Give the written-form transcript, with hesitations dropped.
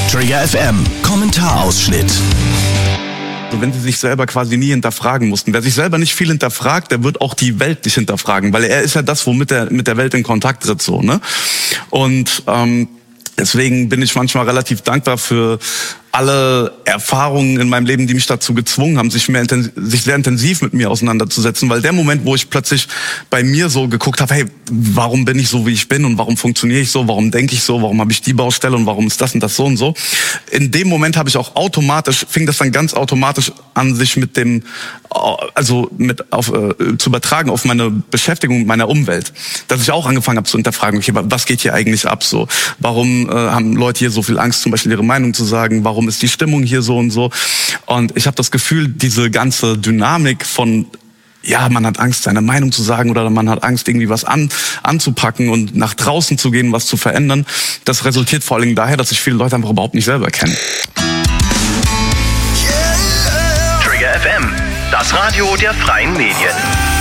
Trigger FM, Kommentarausschnitt. Wenn sie sich selber quasi nie hinterfragen mussten. Wer sich selber nicht viel hinterfragt, der wird auch die Welt nicht hinterfragen, weil er ist ja das, womit er mit der Welt in Kontakt tritt, so, ne? Und deswegen bin ich manchmal relativ dankbar für alle Erfahrungen in meinem Leben, die mich dazu gezwungen haben, sich sehr intensiv mit mir auseinanderzusetzen, weil der Moment, wo ich plötzlich bei mir so geguckt habe, hey, warum bin ich so, wie ich bin und warum funktioniere ich so, warum denke ich so, warum habe ich die Baustelle und warum ist das und das so und so. In dem Moment habe ich auch fing das dann ganz automatisch an, sich zu übertragen auf meine Beschäftigung mit meiner Umwelt. Dass ich auch angefangen habe zu hinterfragen, okay, was geht hier eigentlich ab so? Warum haben Leute hier so viel Angst, zum Beispiel ihre Meinung zu sagen? Warum ist die Stimmung hier so und so? Und ich habe das Gefühl, diese ganze Dynamik von, ja, man hat Angst, seine Meinung zu sagen oder man hat Angst, irgendwie was anzupacken und nach draußen zu gehen, was zu verändern, das resultiert vor allem daher, dass sich viele Leute einfach überhaupt nicht selber kennen. Trigger FM, das Radio der freien Medien.